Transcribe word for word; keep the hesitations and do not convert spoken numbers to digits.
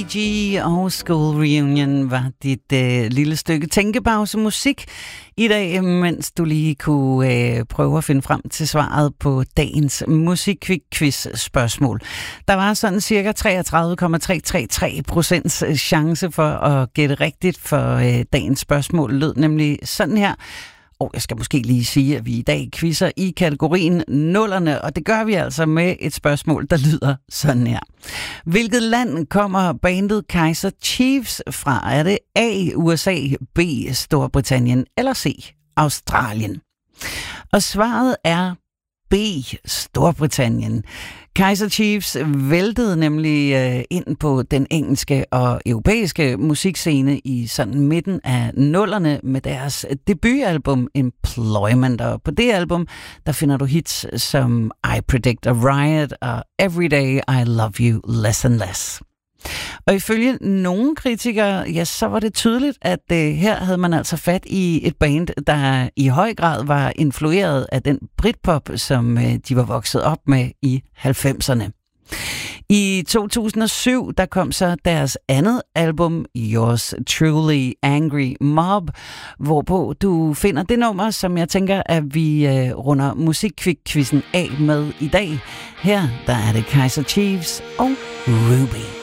G og School Reunion var dit øh, lille stykke tænkepause musik i dag, mens du lige kunne øh, prøve at finde frem til svaret på dagens musikquiz spørgsmål. Der var sådan cirka treogtredive komma tre tre tre procent chance for at gætte rigtigt, for øh, dagens spørgsmål lød nemlig sådan her. Og jeg skal måske lige sige, at vi i dag quizzer i kategorien nullerne, og det gør vi altså med et spørgsmål, der lyder sådan her. Hvilket land kommer bandet Kaiser Chiefs fra? Er det A, U S A, B, Storbritannien eller C, Australien? Og svaret er B, Storbritannien. Kaiser Chiefs væltede nemlig øh, ind på den engelske og europæiske musikscene i sådan midten af nullerne med deres debutalbum Employment. Og på det album, der finder du hits som I Predict a Riot og Everyday I Love You Less and Less. Og ifølge nogle kritikere, ja, så var det tydeligt, at øh, her havde man altså fat i et band, der i høj grad var influeret af den britpop, som øh, de var vokset op med i halvfemserne. I to tusind og syv, der kom så deres andet album, Yours Truly Angry Mob, hvorpå du finder det nummer, som jeg tænker, at vi øh, runder musikquizzen af med i dag. Her, der er det Kaiser Chiefs og Ruby.